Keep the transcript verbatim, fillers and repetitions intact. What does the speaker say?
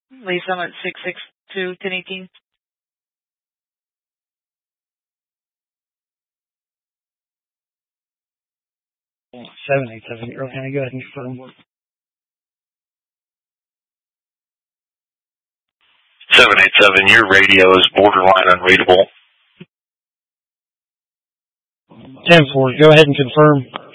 Lee Summit six six two, ten eighteen. seven eight seven, Earl County, go ahead and confirm. seven eight seven, your radio is borderline unreadable. ten four, go ahead and confirm.